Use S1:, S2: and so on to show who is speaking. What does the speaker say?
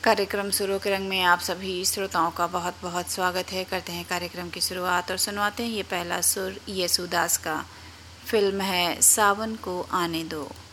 S1: कार्यक्रम सुरों के रंग में आप सभी श्रोताओं का बहुत बहुत स्वागत है। करते हैं कार्यक्रम की शुरुआत और सुनवाते हैं ये पहला सुर येसुदास का। फिल्म है सावन को आने दो।